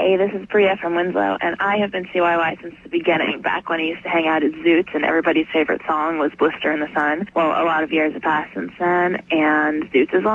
Hey, this is Bria from Winslow, and I have been CYY since the beginning, back when I used to hang out at Zoots, and everybody's favorite song was Blister in the Sun. Well, a lot of years have passed since then, and Zoots is